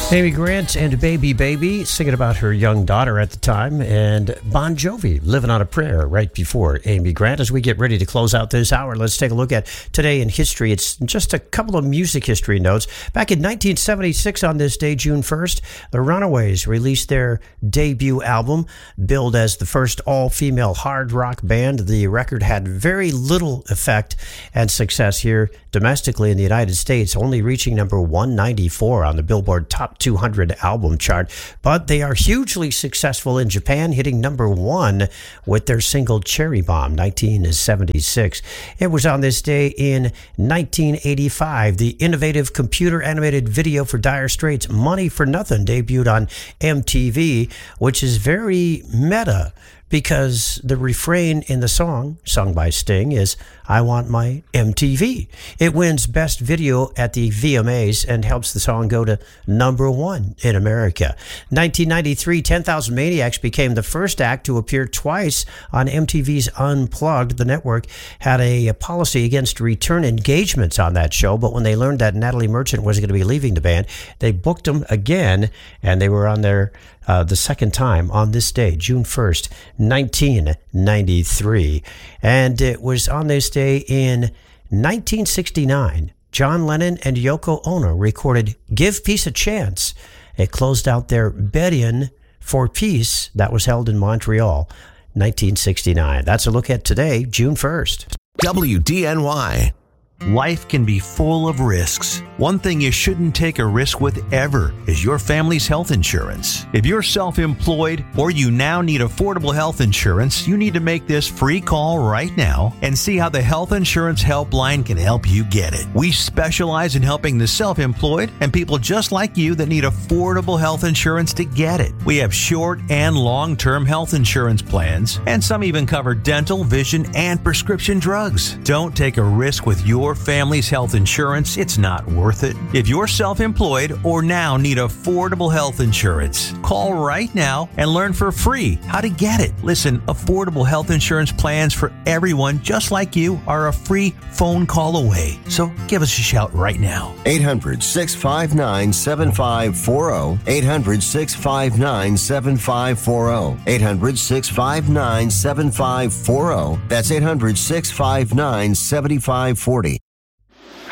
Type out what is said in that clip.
Amy Grant and Baby Baby singing about her young daughter at the time, and Bon Jovi, Living on a Prayer, right before Amy Grant. As we get ready to close out this hour, let's take a look at today in history. It's just a couple of music history notes. Back in 1976, on this day, June 1st, the Runaways released their debut album, billed as the first all-female hard rock band. The record had very little effect and success here domestically in the United States, only reaching number 194 on the Billboard Top 200 album chart, but they are hugely successful in Japan, hitting number 1 with their single Cherry Bomb, 1976. It was on this day in 1985, the innovative computer-animated video for Dire Straits' Money for Nothing debuted on MTV, which is very meta, because the refrain in the song, sung by Sting, is, "I want my MTV." It wins Best Video at the VMAs and helps the song go to number 1 in America. 1993, 10,000 Maniacs became the first act to appear twice on MTV's Unplugged. The network had a policy against return engagements on that show, but when they learned that Natalie Merchant was going to be leaving the band, they booked them again, and they were on there the second time on this day, June 1st, 1993. And it was on this day in 1969, John Lennon and Yoko Ono recorded Give Peace a Chance. It closed out their Bed-In for Peace that was held in Montreal, 1969. That's a look at today, June 1st. WDNY. Life can be full of risks. One thing you shouldn't take a risk with ever is your family's health insurance. If you're self-employed or you now need affordable health insurance, you need to make this free call right now and see how the Health Insurance Helpline can help you get it. We specialize in helping the self-employed and people just like you that need affordable health insurance to get it. We have short and long-term health insurance plans, and some even cover dental, vision, and prescription drugs. Don't take a risk with your family's health insurance. It's not worth it. If you're self-employed or now need affordable health insurance, call right now and learn for free how to get it. Listen, affordable health insurance plans for everyone just like you are a free phone call away. So give us a shout right now. 800-659-7540. 800-659-7540. 800-659-7540. That's 800-659-7540.